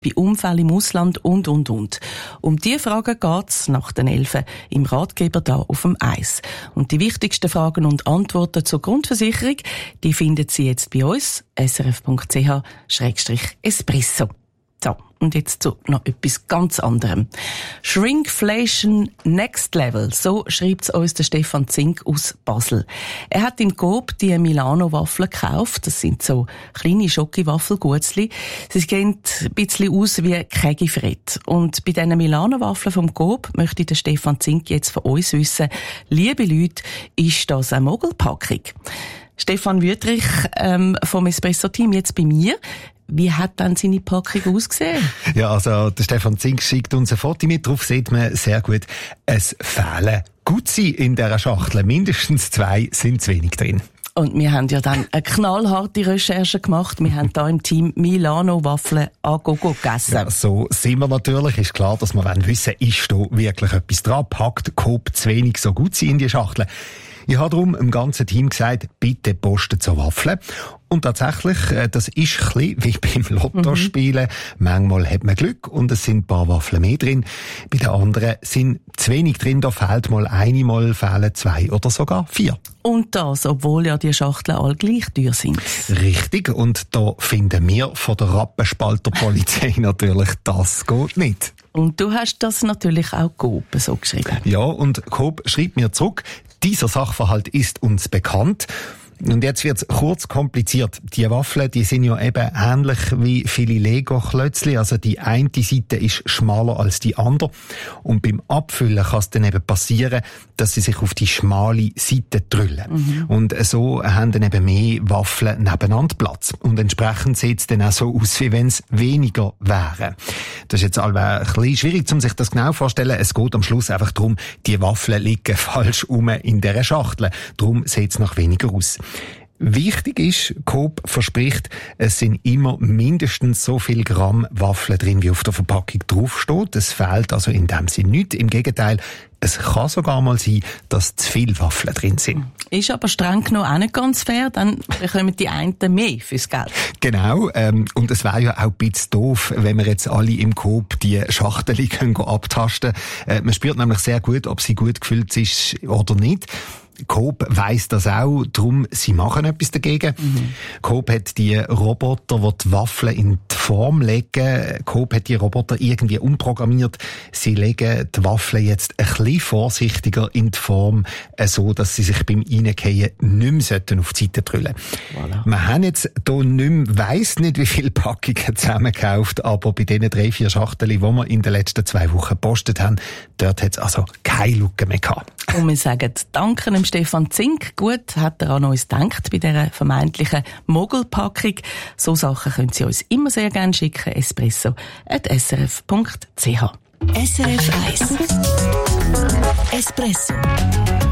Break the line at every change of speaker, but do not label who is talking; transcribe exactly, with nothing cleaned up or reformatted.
bei Unfällen im Ausland und, und, und. Um diese Fragen geht's nach den Elfen im Ratgeber da auf dem Eis. Und die wichtigsten Fragen und Antworten zur Grundversicherung, die finden Sie jetzt bei uns, s r f punkt c h schrägstrich espresso. So, und jetzt zu noch etwas ganz anderem. Shrinkflation Next Level, so schreibt es uns der Stefan Zink aus Basel. Er hat im Coop die Milano-Waffeln gekauft. Das sind so kleine Schoki-Waffelgutzli. Sie sehen ein bisschen aus wie Kegifred. Und bei diesen Milano-Waffeln vom Coop möchte der Stefan Zink jetzt von uns wissen, liebe Leute, ist das eine Mogelpackung? Stefan Wüthrich ähm, vom Espresso-Team jetzt bei mir. Wie hat dann seine Packung ausgesehen?
Ja, also der Stefan Zink schickt uns ein Foto mit, drauf sieht man sehr gut, es fehlen Gutzi in dieser Schachtel. Mindestens zwei sind zu wenig drin.
Und wir haben ja dann eine knallharte Recherche gemacht. Wir haben da im Team Milano-Waffeln à gogo gegessen.
Ja, so sind wir natürlich. Ist klar, dass wir wissen, ist da wirklich etwas dran. Packt Coop zu wenig so Gutzi in die Schachtel. Ich habe darum dem ganzen Team gesagt, bitte posten zur Waffeln. Und tatsächlich, das ist ein bisschen wie beim Lottospielen. Mhm. Manchmal hat man Glück und es sind ein paar Waffeln mehr drin. Bei den anderen sind zu wenig drin, da fehlt mal eine, mal fehlen zwei oder sogar vier.
Und das, obwohl ja die Schachteln alle gleich teuer sind.
Richtig, und da finden wir von der Rappenspalter-Polizei natürlich, das geht nicht.
Und du hast das natürlich auch Coop so geschrieben.
Ja, und Coop schreibt mir zurück, dieser Sachverhalt ist uns bekannt. Und jetzt wird's kurz kompliziert. Die Waffeln, die sind ja eben ähnlich wie viele Lego-Klötzli. Also die eine Seite ist schmaler als die andere. Und beim Abfüllen kann es dann eben passieren, dass sie sich auf die schmale Seite drüllen. Mhm. Und so haben dann eben mehr Waffeln nebeneinander Platz. Und entsprechend sieht es dann auch so aus, wie wenn es weniger wären. Das ist jetzt ein bisschen schwierig, um sich das genau vorzustellen. Es geht am Schluss einfach darum, die Waffeln liegen falsch rum in dieser Schachtel. Darum sieht es noch weniger aus. Wichtig ist, Coop verspricht, es sind immer mindestens so viel Gramm Waffeln drin, wie auf der Verpackung draufsteht. Es fehlt also in dem Sinne nichts. Im Gegenteil, es kann sogar mal sein, dass zu viele Waffeln drin sind.
Ist aber streng genommen auch nicht ganz fair, dann bekommen die einen mehr fürs Geld.
Genau, ähm, und es wäre ja auch ein bisschen doof, wenn wir jetzt alle im Coop die Schachtel können abtasten. Äh, man spürt nämlich sehr gut, ob sie gut gefüllt ist oder nicht. Coop weiss das auch, darum, sie machen etwas dagegen. Mhm. Coop hat die Roboter, die die Waffeln in die Form legen. Coop hat die Roboter irgendwie umprogrammiert. Sie legen die Waffeln jetzt ein bisschen vorsichtiger in die Form, so dass sie sich beim Reingehen nicht mehr auf die Seite drüllen. Voilà. Wir haben jetzt hier nicht mehr, weiss nicht, wie viele Packungen zusammengekauft, aber bei diesen drei, vier Schachteln, die wir in den letzten zwei Wochen gepostet haben, dort hat es also keine Lücke mehr gehabt.
Und wir sagen Danke dem Stefan Zink. Gut, hat er an uns gedacht bei dieser vermeintlichen Mogelpackung. So Sachen können Sie uns immer sehr gerne schicken. espresso at s r f punkt c h.
S R F eins Espresso.